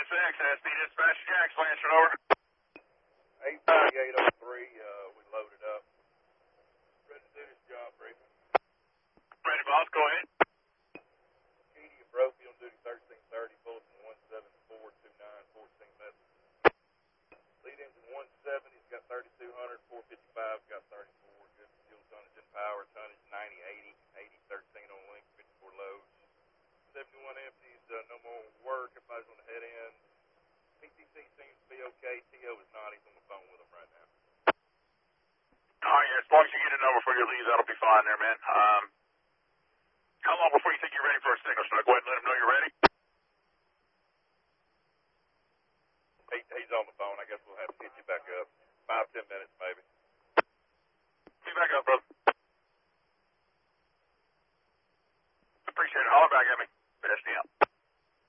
SD Dispatch, Jackson, answering over. 83803, we loaded up. Ready to do this job, briefing. Ready, boss, go ahead. Keedy, you broke, you on duty 1330, bulletin 17429, 14 message. Lead engine 170's got 3200, 455's got 34, good fuel tonnage and power, tonnage 90, 80, 13 on link, 54 loads. 71 empties, no more work, everybody's on the head end. PTC seems to be okay, T.O. is not, he's on the phone with him right now. All right, as long as you get a number for your leads, that'll be fine there, man. How long before you think you're ready for a signal? Should I go ahead and let him know you're ready?